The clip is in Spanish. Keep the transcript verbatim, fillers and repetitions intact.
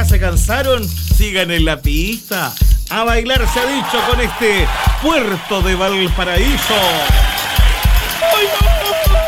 ¿Ya se cansaron? Sigan en la pista. A bailar se ha dicho con este Puerto de Valparaíso.